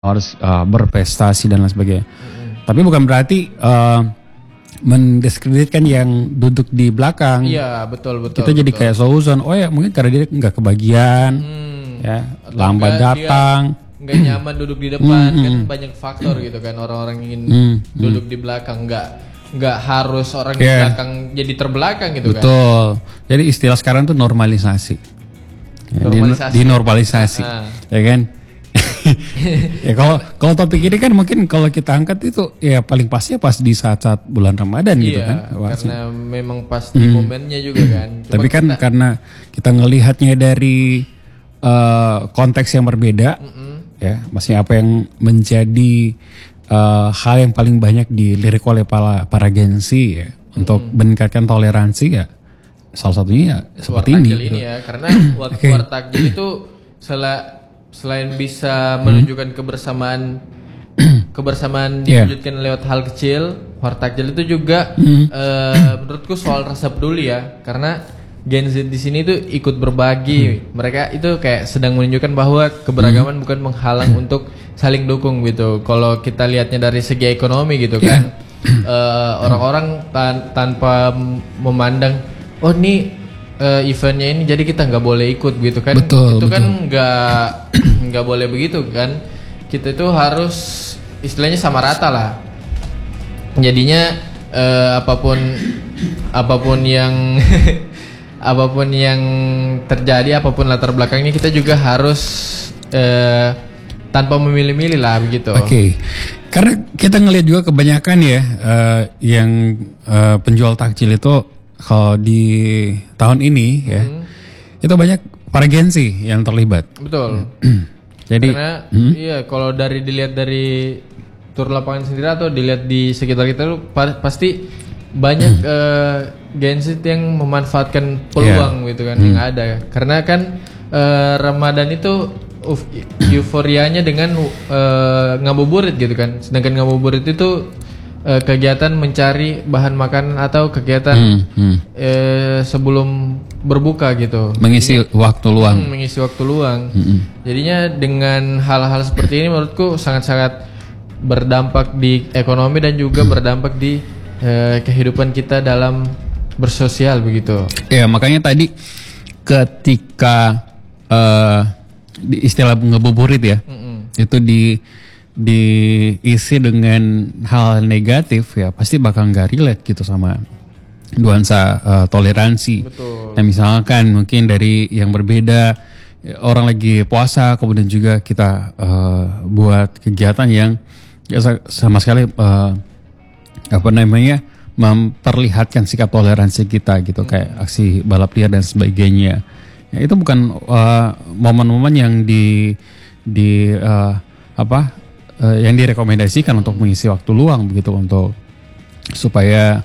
harus berprestasi dan lain sebagainya. Tapi bukan berarti mendiskreditkan yang duduk di belakang. Iya, betul. Kita jadi kayak suzon, oh ya mungkin karena dia nggak kebagian, ya lambat datang, nggak nyaman duduk di depan, kan banyak faktor gitu kan, orang-orang ingin duduk di belakang, nggak harus orang di belakang jadi terbelakang gitu kan. Betul. Jadi istilah sekarang tuh normalisasi. Ya, dinormalisasi, ya kan? Ya kalau topik ini kan mungkin kalau kita angkat itu ya paling pasti pas di saat-saat bulan Ramadan gitu kan. Karena memang pas di momennya juga kan. Tapi kan karena kita ngelihatnya dari konteks yang berbeda, ya, maksudnya apa yang menjadi hal yang paling banyak dilirik oleh para gensi ya, untuk meningkatkan toleransi ya, salah satunya ya seperti ini. Gitu. Ya, karena wartakjil itu selain bisa menunjukkan kebersamaan diwujudkan lewat hal kecil, wartakjil itu juga menurutku soal rasa peduli ya, karena Gen Z di sini tuh ikut berbagi. Mereka itu kayak sedang menunjukkan bahwa keberagaman bukan menghalang untuk saling dukung gitu. Kalau kita lihatnya dari segi ekonomi gitu kan, orang-orang tanpa memandang, oh nih eventnya ini jadi kita nggak boleh ikut gitu kan. Betul. Kan nggak boleh begitu kan. Kita itu harus istilahnya sama rata lah. Jadinya apapun yang apapun yang terjadi, apapun latar belakangnya, kita juga harus tanpa memilih-milih lah begitu. Oke. Karena kita ngelihat juga kebanyakan ya yang penjual takjil itu kalau di tahun ini ya itu banyak para gensi yang terlibat. Betul. Jadi karena iya kalau dilihat dari tur lapangan sendiri atau dilihat di sekitar kita tuh pasti banyak gensi yang memanfaatkan peluang gitu kan yang ada. Karena kan Ramadan itu euforianya dengan ngabuburit gitu kan. Sedangkan ngabuburit itu kegiatan mencari bahan makanan atau kegiatan sebelum berbuka gitu. Mengisi waktu luang. Jadinya dengan hal-hal seperti ini menurutku sangat-sangat berdampak di ekonomi dan juga berdampak di kehidupan kita dalam bersosial begitu. Ya makanya tadi ketika di istilah ngabuburit ya, itu diisi dengan hal negatif ya, pasti bakal nggak relate gitu sama nuansa toleransi. Betul. Nah misalkan mungkin dari yang berbeda, orang lagi puasa kemudian juga kita buat kegiatan yang ya, sama sekali memperlihatkan sikap toleransi kita gitu, kayak aksi balap liar dan sebagainya. Ya, itu bukan momen-momen yang yang direkomendasikan untuk mengisi waktu luang begitu, untuk supaya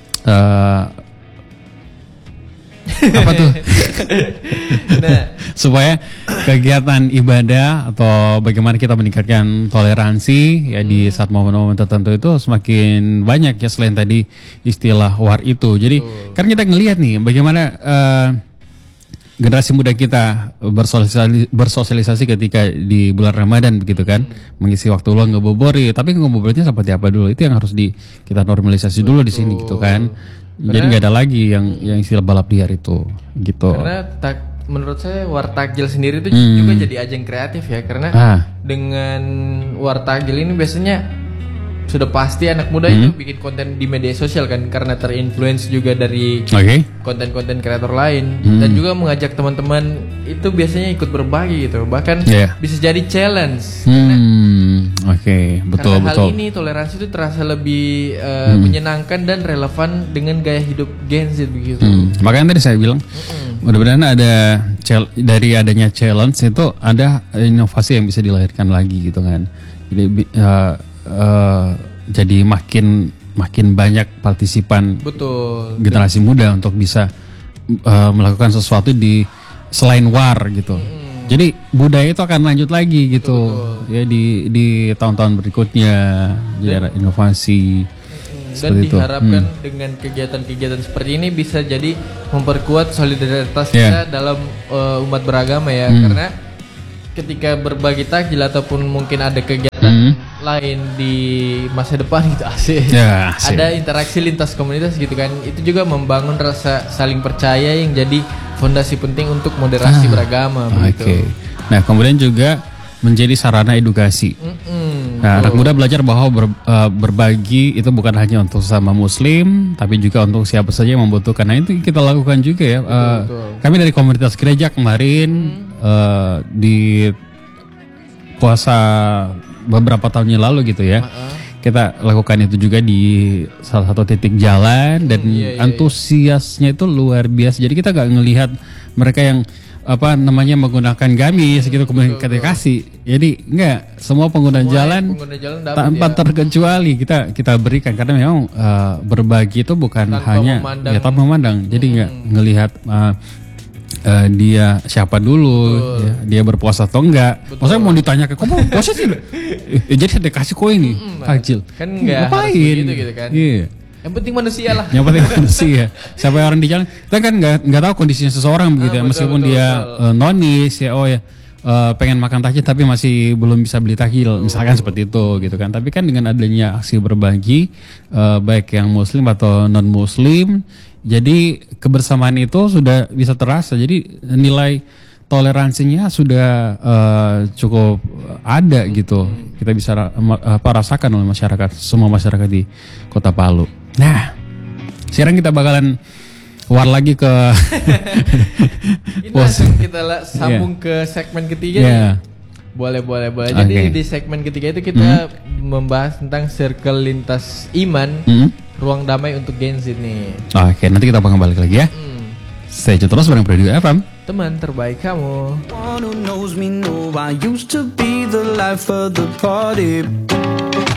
supaya kegiatan ibadah atau bagaimana kita meningkatkan toleransi ya di saat momen-momen tertentu itu semakin banyak ya, selain tadi istilah war itu. Jadi kan kita ngelihat nih bagaimana generasi muda kita bersosialisasi ketika di bulan Ramadan begitu kan, mengisi waktu luang ngabuburit. Tapi ngabuburitnya seperti apa dulu, itu yang harus kita normalisasi dulu di sini gitu kan. Jadi nggak ada lagi yang istilah balap liar itu gitu. Karena menurut saya wartakjil sendiri itu juga jadi ajang kreatif ya, karena dengan wartakjil ini biasanya sudah pasti anak muda itu bikin konten di media sosial kan, karena terinfluence juga dari konten-konten kreator lain dan juga mengajak teman-teman itu biasanya ikut berbagi gitu, bahkan bisa jadi challenge. Betul. Hal ini toleransi itu terasa lebih menyenangkan dan relevan dengan gaya hidup Gen Z begitu. Makanya tadi saya bilang mudah-mudahan ada dari adanya challenge itu ada inovasi yang bisa dilahirkan lagi gitu kan. Jadi jadi makin banyak partisipan generasi muda untuk bisa melakukan sesuatu di selain war gitu. Jadi budaya itu akan lanjut lagi gitu. Ya di tahun-tahun berikutnya jadi ada inovasi. Dan diharapkan dengan kegiatan-kegiatan seperti ini bisa jadi memperkuat solidaritas kita dalam umat beragama ya, karena ketika berbagi takjil ataupun mungkin ada kegiatan lain di masa depan gitu asik. Ya, asik. Ada interaksi lintas komunitas gitu kan. Itu juga membangun rasa saling percaya yang jadi fondasi penting untuk moderasi beragama begitu. Nah, kemudian juga menjadi sarana edukasi. Nah, anak muda belajar bahwa berbagi itu bukan hanya untuk sesama muslim, tapi juga untuk siapa saja yang membutuhkan. Nah, itu kita lakukan juga ya. Kami dari komunitas gereja kemarin di puasa beberapa tahun yang lalu gitu ya. Kita lakukan itu juga di salah satu titik jalan dan antusiasnya itu luar biasa. Jadi kita gak ngelihat mereka yang menggunakan gamis gitu kemudian kita kasih. Jadi enggak, semua pengguna jalan tanpa terkecuali kita berikan karena memang berbagi itu bukan tanpa hanya tanpa memandang. Jadi enggak ngelihat dia siapa dulu, ya, dia berpuasa atau enggak. Maksudnya mau ditanya ke kamu puasa sih? Jadi ada kasih koin nih, takjil. Kan enggak harus begitu gitu kan. Iya. Yang penting manusia lah. Yang penting manusia. Siapa orang di jalan, kita kan nggak tahu kondisinya seseorang begitu ya. Meskipun dia nonis ya, pengen makan takjil tapi masih belum bisa beli takjil, misalkan seperti itu gitu kan. Tapi kan dengan adanya aksi berbagi, baik yang muslim atau non muslim, jadi kebersamaan itu sudah bisa terasa. Jadi nilai toleransinya sudah cukup ada gitu. Kita bisa rasakan oleh masyarakat, semua masyarakat di Kota Palu. Nah, sekarang kita bakalan lagi ke ini langsung kita sambung ke segmen ketiga nih. Boleh. Jadi di segmen ketiga itu kita membahas tentang circle lintas iman, ruang damai untuk Gen Z nih. Oke, nanti kita bakal balik lagi ya. Stay tune terus bareng Radio FM. Teman terbaik kamu. One who knows me know I used to be the life of the party.